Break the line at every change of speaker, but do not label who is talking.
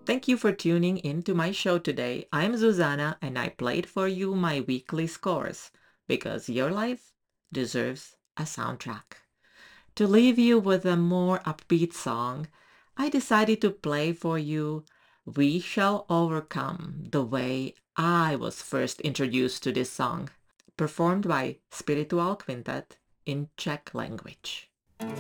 Thank you for tuning in to my show today. I'm Zuzana and I played for you my weekly scores because your life deserves a soundtrack. To leave you with a more upbeat song, I decided to play for you We Shall Overcome, the way I was first introduced to this song, performed by Spiritual Quintet in Czech language.